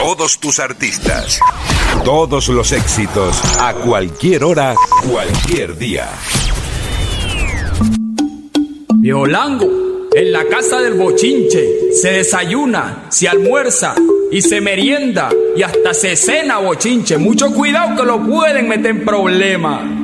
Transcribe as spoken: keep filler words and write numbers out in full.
todos tus artistas. Todos los éxitos, a cualquier hora, cualquier día. Violango, en la casa del bochinche, se desayuna, se almuerza y se merienda y hasta se cena bochinche. Mucho cuidado que lo pueden meter en problemas.